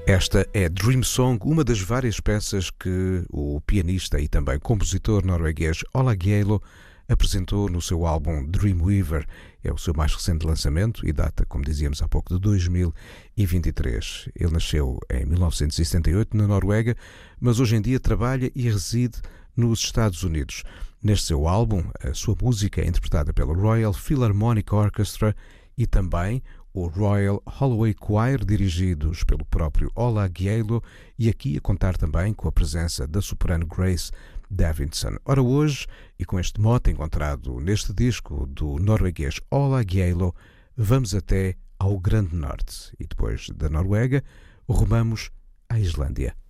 Esta é Dream Song, uma das várias peças que o pianista e também compositor norueguês Ola Gjeilo apresentou no seu álbum Dreamweaver. É o seu mais recente lançamento e data, como dizíamos há pouco, de 2023. Ele nasceu em 1978 na Noruega, mas hoje em dia trabalha e reside nos Estados Unidos. Neste seu álbum, a sua música é interpretada pela Royal Philharmonic Orchestra e também o Royal Holloway Choir, dirigidos pelo próprio Ola Gjeilo, e aqui a contar também com a presença da soprano Grace Davidson. Ora, hoje, e com este mote encontrado neste disco do norueguês Ola Gjeilo, vamos até ao Grande Norte e depois da Noruega rumamos à Islândia.